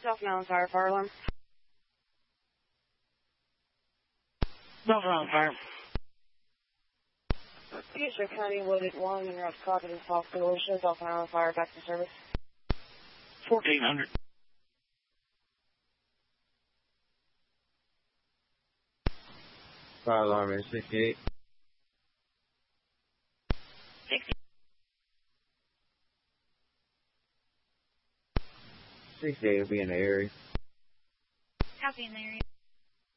Dolphin Island fire alarm. Dolphin Island Fire. Future County Wooded 1 and Rough Properties Hospital. Show Dolphin Island Fire back to service. 1400. Fire alarm is 68. 68 will be in the area. Copy in the area.